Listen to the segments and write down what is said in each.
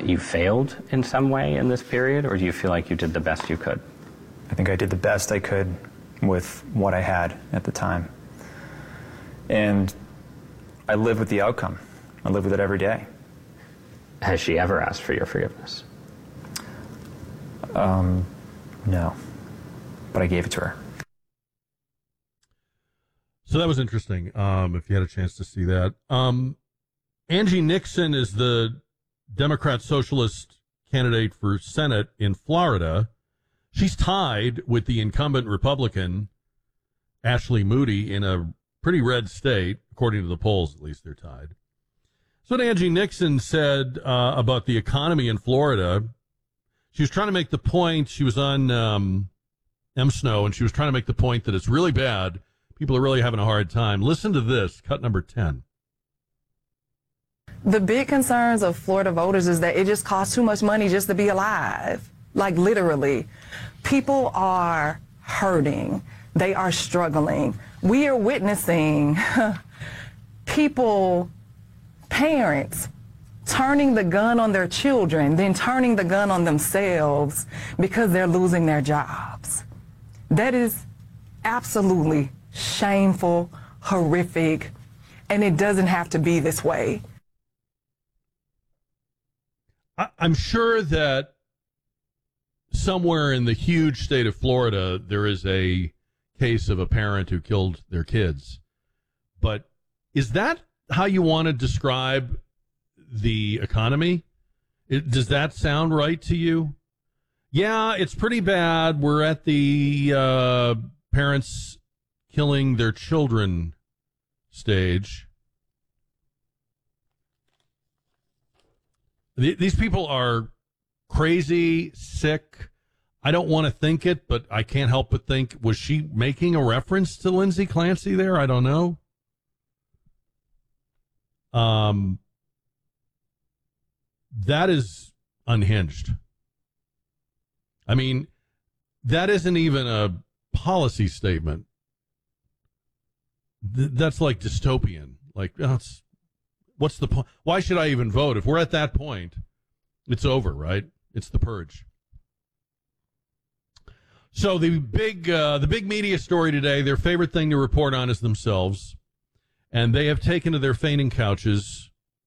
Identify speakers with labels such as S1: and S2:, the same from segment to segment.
S1: you failed in some way in this period, or do you feel like you did the best you could?
S2: I think I did the best I could with what I had at the time. And I live with the outcome. I live with it every day.
S1: Has she ever asked for your forgiveness?
S2: No. But I gave it to her.
S3: So that was interesting, if you had a chance to see that. Angie Nixon is the Democrat Socialist candidate for Senate in Florida. She's tied with the incumbent Republican, Ashley Moody, in a pretty red state. According to the polls, at least they're tied. So what Angie Nixon said about the economy in Florida, she was trying to make the point, she was on M. Snow, and she was trying to make the point that it's really bad. People are really having a hard time. Listen to this, cut number 10.
S4: The big concerns of Florida voters is that it just costs too much money just to be alive. Like literally. People are hurting. They are struggling. We are witnessing people, parents, turning the gun on their children, then turning the gun on themselves because they're losing their jobs. That is absolutely shameful, horrific, and it doesn't have to be this way.
S3: I'm sure that somewhere in the huge state of Florida, there is a case of a parent who killed their kids. But is that how you want to describe the economy? Does that sound right to you? Yeah, it's pretty bad. We're at the parents killing their children stage. These people are crazy, sick. I don't want to think it, but I can't help but think, was she making a reference to Lindsay Clancy there? I don't know. That is unhinged. I mean, that isn't even a policy statement. That's like dystopian. Like, what's the point? Why should I even vote? If we're at that point, it's over, right? It's the purge. So the big media story today, their favorite thing to report on is themselves. And they have taken to their fainting couches.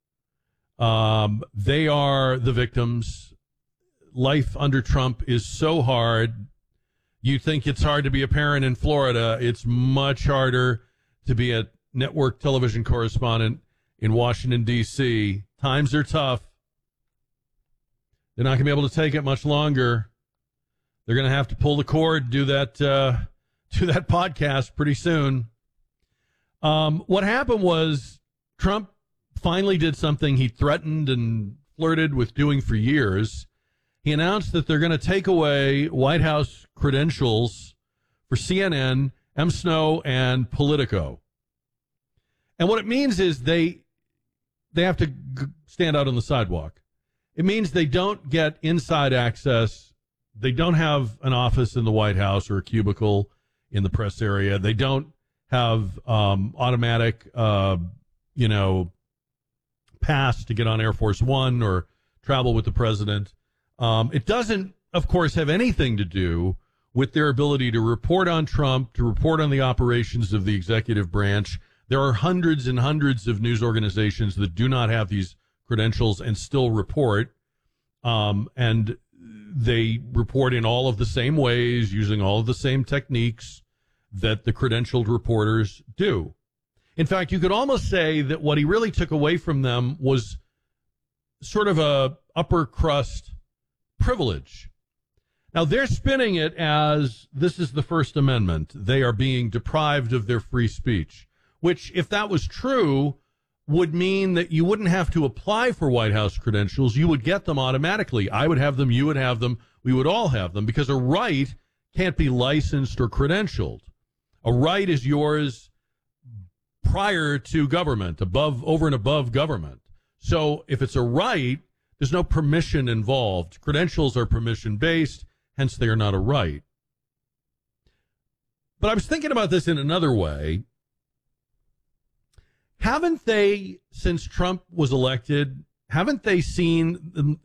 S3: They are the victims. Life under Trump is so hard. You think it's hard to be a parent in Florida. It's much harder to be a network television correspondent in Washington, D.C. Times are tough. They're not going to be able to take it much longer. They're going to have to pull the cord, do that podcast pretty soon. What happened was Trump finally did something he threatened and flirted with doing for years. He announced that they're going to take away White House credentials for CNN, M. Snow, and Politico. And what it means is they have to stand out on the sidewalk. It means they don't get inside access. They don't have an office in the White House or a cubicle in the press area. They don't have automatic, pass to get on Air Force One or travel with the president. It doesn't, of course, have anything to do with their ability to report on Trump, to report on the operations of the executive branch. There are hundreds and hundreds of news organizations that do not have these credentials and still report. And they report in all of the same ways, using all of the same techniques that the credentialed reporters do. In fact, you could almost say that what he really took away from them was sort of a upper crust privilege. Now, they're spinning it as this is the First Amendment. They are being deprived of their free speech, which, if that was true, would mean that you wouldn't have to apply for White House credentials. You would get them automatically. I would have them. You would have them. We would all have them, because a right can't be licensed or credentialed. A right is yours prior to government, over and above government. So if it's a right, there's no permission involved. Credentials are permission-based, hence they are not a right. But I was thinking about this in another way. Haven't they, since Trump was elected, haven't they seen